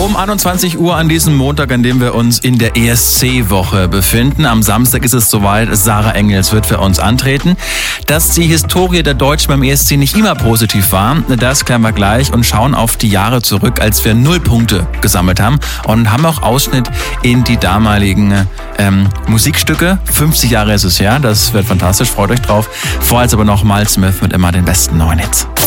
Um 21 Uhr an diesem Montag, an dem wir uns in der ESC-Woche befinden. Am Samstag ist es soweit, Sarah Engels wird für uns antreten. Dass die Historie der Deutschen beim ESC nicht immer positiv war, das klären wir gleich und schauen auf die Jahre zurück, als wir 0 Punkte gesammelt haben und haben auch Ausschnitt in die damaligen Musikstücke. 50 Jahre ist es her, das wird fantastisch, freut euch drauf. Vorher jetzt aber noch Miles Smith mit immer den besten neuen Hits.